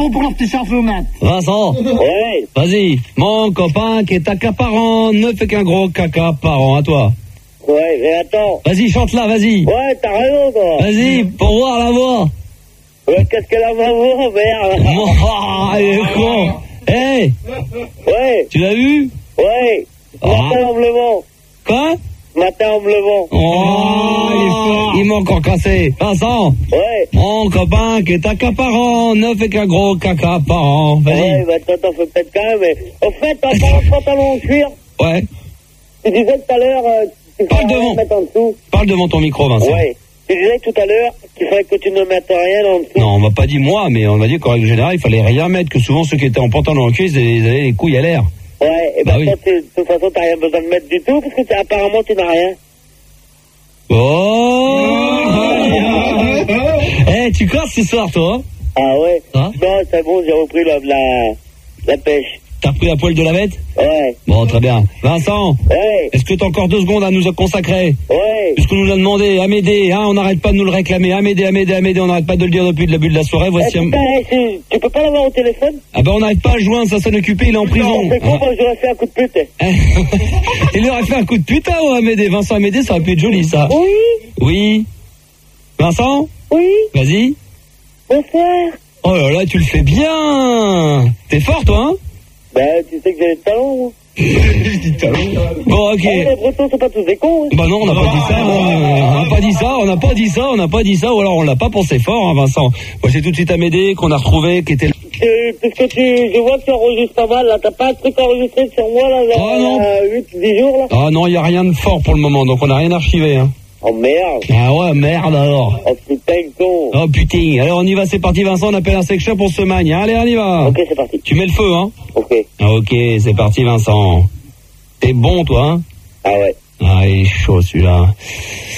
bravo pour le petit chafoumet. Vincent. Ouais. Vas-y. Mon copain qui est accaparant ne fait qu'un gros caca par an. À toi. Ouais, mais attends. Vas-y, chante-la, vas-y. Ouais, t'as raison, toi. Vas-y, pour voir la voix. Ouais, qu'est-ce qu'elle a ma voix, merde. Oh, il est con. Hé, Ouais, tu l'as vu? ouais. Ah. Matin en me levant. Quoi? Matin en me levant. Oh, il m'a encore cassé. Vincent. Ouais. Mon copain qui est accaparant ne fait qu'un gros caca par an. Ouais, Vas-y. bah toi, t'en fais peut-être quand même, mais... Au fait, t'as pas un pantalon en cuir. Ouais. Tu disais tout à l'heure, tu Parle fallait devant. rien mettre en dessous. Parle devant ton micro, Vincent. Ouais. Tu disais tout à l'heure qu'il fallait que tu ne mettes rien en dessous. Non, on m'a pas dit moi, mais on m'a dit qu'en règle générale, il fallait rien mettre, que souvent ceux qui étaient en pantalon en cuir, ils avaient les couilles à l'air. Ouais, et Bah ben oui. toi, de toute façon, t'as rien besoin de mettre du tout, parce que apparemment, tu n'as rien. Oh. Eh, tu casses ce soir, toi, hein? Ah ouais? Hein? Non, c'est bon, j'ai repris la pêche. T'as repris la poêle de la bête? Ouais, Bon, très bien. Vincent, ouais, est-ce que t'as encore 2 secondes à nous consacrer? ouais. Puisqu'on nous l'a demandé, Amédée, hein, on n'arrête pas de nous le réclamer. Amédée, on n'arrête pas de le dire depuis le début de la soirée. Eh, Voici un... putain, tu peux pas l'avoir au téléphone? Ah ben on n'arrive pas à le joindre, ça sonne occupé, il est en prison. Non, c'est con, moi, j'aurais fait un coup de pute. Il lui aurait fait un coup de putain, oh, Amédée. Vincent Amédée, ça aurait pu être joli, ça. Oui, Oui. Vincent, oui, vas-y. bonsoir. Oh là là, tu le fais bien. T'es fort, toi, hein? Ben, tu sais que j'ai les talons, moi. Bon, ok. Ah, les Bretons sont pas tous des cons, hein. Bah non, on n'a pas dit ça, on n'a pas dit ça, ou alors on l'a pas pensé fort, hein, Vincent. Moi, c'est tout de suite Amédée qu'on a retrouvé, qui était... Puisque je vois que tu enregistres pas mal, là. T'as pas un truc enregistré sur moi, là, Oh, non. 8-10 jours, là? Ah non, il n'y a rien de fort pour le moment, donc on n'a rien archivé, hein. Oh, merde. Ah ouais, merde alors. Oh, putain, de con. Oh putain, alors on y va, c'est parti Vincent, on appelle un sex shop, on se magne. Allez, on y va. Ok, c'est parti. Tu mets le feu, hein? Ok. Ok, c'est parti Vincent. T'es bon, toi, hein? Ah ouais. Ah, il est chaud celui-là.